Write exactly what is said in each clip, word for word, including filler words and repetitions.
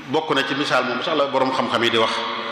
bokk na ci misaal moom sax la boroom xam-xam yi di wax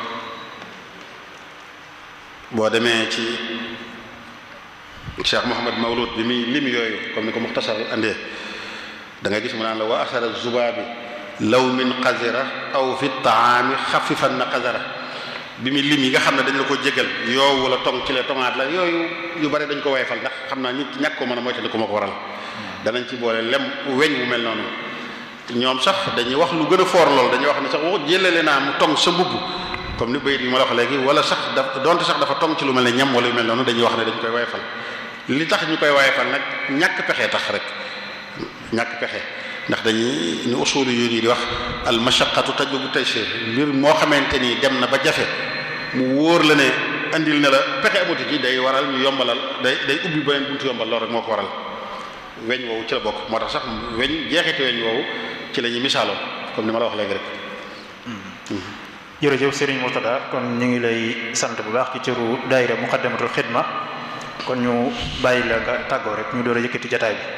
boo demee ci Cheikh Mouhamad Mawlud bi muy lim yooyu comme ni ko muxtasar andee da ngay gis mu naan la wa asara zubaabi law min qazira aw fi taami xafifan na qazara bi muy lim yi nga xam ne dañ la ko jégal yoo wala tong ci la tomaat la yooyu yu bari dañ ko woyfal ndax xam naa nit ñàkk ko mën a moytandi ko ma ko waral danañ ci boole lem weñ mu mel noonu ñoom sax dañuy wax lu gën a foor lool dañuy wax ne sax wax jëlale naa mu tong sa mbubb comme ni bayit yi ma la wax léegi wala sax da donte sax dafa tong ci lu mel ne ñam wala yu mel noonu dañuy wax ne dañ koy woyfal li tax ñu koy woyfal nag ñàkk pexe tax rek ñàkk pexe ndax dañuy ni usulu yu nii di wax al mashaqqatu tajlibu taysir mbir moo xamante ni dem na ba jafe mu wóor la ne andil na la pexe amatu ci day waral ñu yombalal day day ubbi beneen buntu yombal loolu rek moo ko waral weñ woowu ci la bokk moo tax sax weñ jeexiti weñ woowu ci la ñuy misaaloon comme ni ma la wax léegi rek. jërëjëf Serigne Mourtada kon ñu ngi lay sant bu baax ci cëru daayira Muqaddamatul Xidma kon ñu bàyyi la nga tàggoo rek ñu door a yëkkati jataay bi.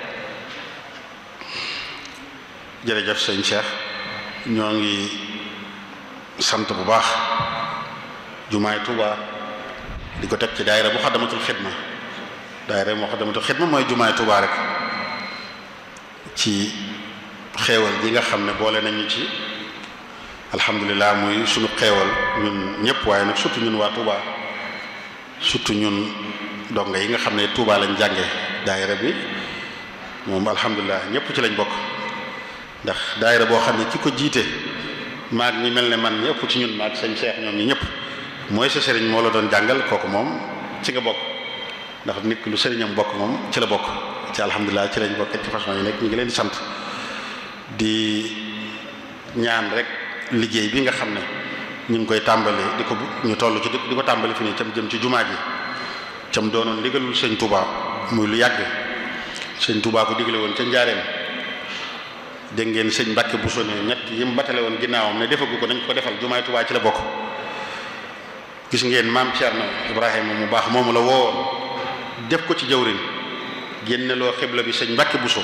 jërëjëf sëñ Cheikh ñoo ngi sant bu baax jumaay Touba di ko teg ci daayira Muqaddamatul Xidma daayira Muqaddamatul Xidma mooy jumaay Touba rek ci xeewal gi nga xam ne boole nañu ci alhamdulilah muy sunu xeewal ñun ñëpp waaye nag surtout ñun waa Touba surtout ñun donga yi nga xam ne Touba lañ jànge daayira bi moom alhamdulilah ñëpp ci lañ bokk ndax daayira boo xam ne ki ko jiite maag ñi mel ne man ñëpp ci ñun maag sëñ Cheikh ñoom ñi ñëpp mooy sa sëriñ moo la doon jàngal kooku moom ci nga bokk ndax nit lu sëriñam bokk moom ci la bokk ci alhamdulilah ci lañ bokk ci façon yi nekk ñu ngi leen di sant di ñaan rek liggéey bi nga xam ne ñu ngi koy tàmbali di ko ñu toll ci di ko tàmbali fi nii cam jëm ci jumaa ji cam doonoon ndigalul sëñ Touba muy lu yàgg sëñ Touba ko digle woon ca njaareem dégg ngeen sëñ Mbàkke Buso ne ñett yi mu batale woon ginnaawam ne defagu ko nañ ko defal jumaay Touba ci la bokk gis ngeen maam Thierno Ibrahima mu baax moomu la woowoon def ko ci jawriñ génne loo xibla bi sëñ Mbàkke Buso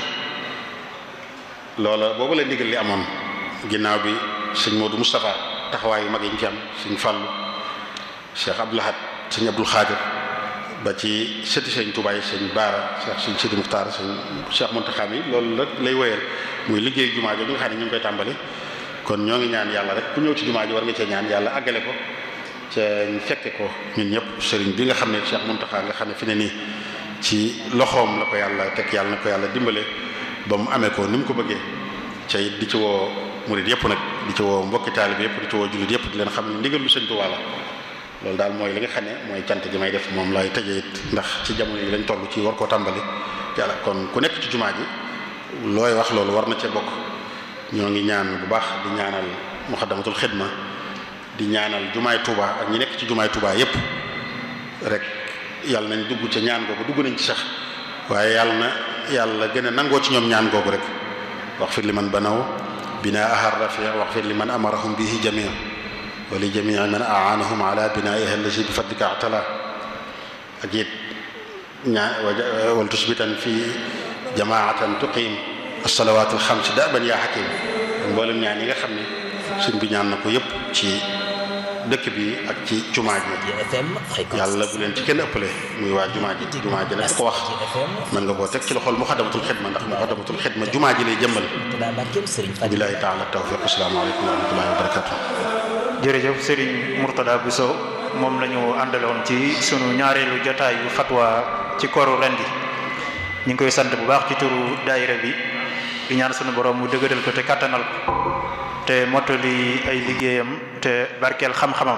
loola boobu la ndigal li amoon ginnaaw bi sëñ Modou Moustapha taxawaay yu mag yi ñu ci am sëñ Fallu Cheikh Abdou Lahad sëñ Abdul Xaadir ba ci sëti sëñ Touba yi sëñ Baara Cheikh sëñ Sidi Muxtaar sëñ Cheikh Muntaxa mi loolu rek lay wéyal muy liggéey jumaa ji nga xam ne ñu ngi koy tàmbali kon ñoo ngi ñaan yàlla rek ku ñëw ci jumaa ji war nga cee ñaan yàlla àggale ko ca ñu fekke ko ñun ñëpp sëriñ bi nga xam ne Cheikh Muntaxa nga xam ne fi ne nii ci loxoom la ko yàlla teg yàlla na ko yàlla dimbale ba mu amee ko ni mu ko bëggee ca it di ci woo murid yëpp nag di ci woo mbokki taalibe yëpp di ci woo jullit yëpp di leen xam ne ndigal lu sëñ Tuubaa la loolu daal mooy li nga xam ne mooy cant gi may def moom lay tëjee it ndax ci jamono yi lañ toll ci war koo tàmbali yàlla kon ku nekk ci jumaa ji looy wax loolu war na cee bokk ñoo ngi ñaan bu baax di ñaanal Muxaddamatul Xidma di ñaanal jumaay Touba ak ñi nekk ci jumaay Touba yëpp rek yàlla nañ dugg ca ñaan googu dugg nañ ci sax waaye yàlla na yàlla gën a nangoo ci ñoom ñaan googu rek wax fir li man banaw bina ahar rafi wax fir li man amarahum bihi jamia wa li jamii man aanahum ala binaiha allazi bi fadlika atala ak it ñaa wal tusbitan fi jamaatan tuqim as-salawat al-khams da'ban ya hakim mboolem ñaan yi nga xam ne sëñ bi ñaan na ko yëpp ci dëkk bi ak ci jumaa ji yàlla bu leen ci kenn ëppale muy waa jumaa ji jumaa ji nag ko wax mën nga koo teg ci loxol Muxaddamatul Xidma ndax Muxaddamatul Xidma jumaa ji lay jëmbal billahi taala tawfiq asalaamaaleykum wa rahmatullahi wa barakatuh jërëjëf Serigne Mourtada Bousso moom la ñu àndaloon ci sunu ñaareelu jotaayu fatwa ci koru ren gi ñu ngi koy sant bu baax ci turu daayira bi di ñaan sunu borom mu dëgëral ko te kattanal ko te mottali ay liggéeyam te barkeel xam-xamam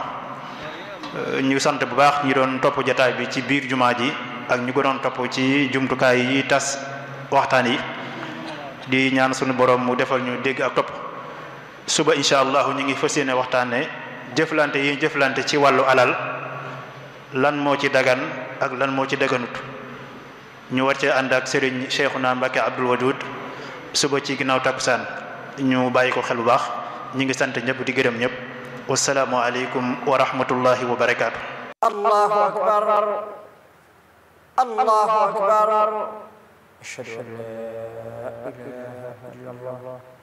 ñu sant bu baax ñi doon topp jotaay bi ci biir jumaa ji ak ñu ko doon topp ci jumtukaay yi tas waxtaan yi di ñaan sunu borom mu defal ñu dégg ak topp suba incha allah ñu ngi fas yéene waxtaane jëflante yi jëflante ci wàllu alal lan moo ci dagan ak lan moo ci daganut ñu war cee ànd ak Serigne Cheikhouna Mbacké Abdoul Wadoud suba ci ginnaaw takkusaan ñu bàyyi ko xel bu baax ñi ngi sant ñëpp di gërëm ñëpp wasalaamu aleykum wa rahmatullahi wa barakaatu. allahu akbar allahu akbar ashhadu an la ilaha illa allah